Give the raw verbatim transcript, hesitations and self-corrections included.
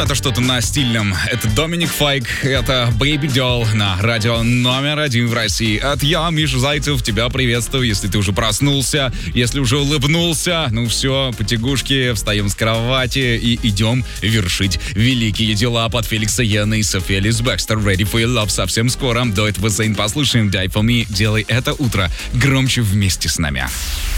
это что-то на стильном. Это Доминик Файк, это Baby Doll на радио номер один в России. Это я, Миша Зайцев, тебя приветствую, если ты уже проснулся, если уже улыбнулся. Ну все, потягушки, встаем с кровати и идем вершить великие дела под Феликса Йена и София Элис Бэкстер. Ready for your love совсем скоро. До этого Зейн послушаем. Die for me. Делай это утро громче вместе с нами.